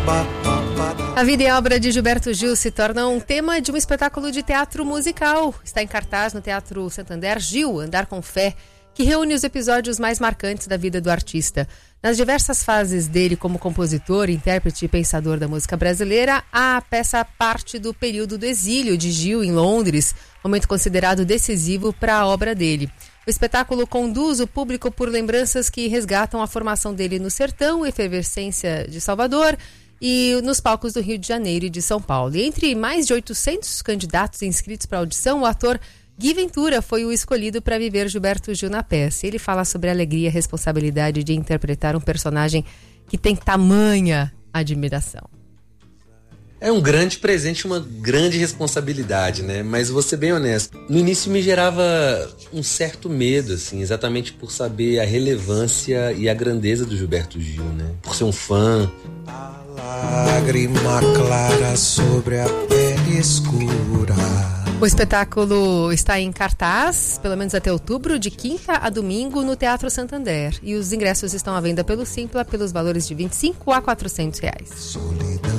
A vida e a obra de Gilberto Gil se tornam um tema de um espetáculo de teatro musical. Está em cartaz no Teatro Santander Gil, Andar com Fé, que reúne os episódios mais marcantes da vida do artista. Nas diversas fases dele como compositor, intérprete e pensador da música brasileira, a peça parte do período do exílio de Gil em Londres, momento considerado decisivo para a obra dele. O espetáculo conduz o público por lembranças que resgatam a formação dele no sertão, efervescência de Salvador e nos palcos do Rio de Janeiro e de São Paulo. E entre mais de 800 candidatos inscritos para a audição, o ator Gui Ventura foi o escolhido para viver Gilberto Gil na peça. Ele fala sobre a alegria e a responsabilidade de interpretar um personagem que tem tamanha admiração. É um grande presente, uma grande responsabilidade, né? Mas vou ser bem honesto, no início me gerava um certo medo, assim, exatamente por saber a relevância e a grandeza do Gilberto Gil, né? Por ser um fã. A lágrima clara sobre a pele escura. O espetáculo está em cartaz, pelo menos até outubro, de quinta a domingo, no Teatro Santander. E os ingressos estão à venda pelo Simpla, pelos valores de R$ 25 a R$ 400. Solidão.